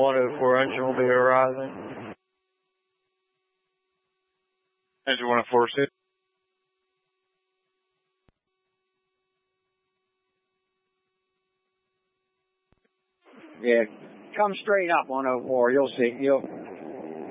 104 engine will be arriving. Engine 104, sit. Yeah, come straight up 104. You'll see.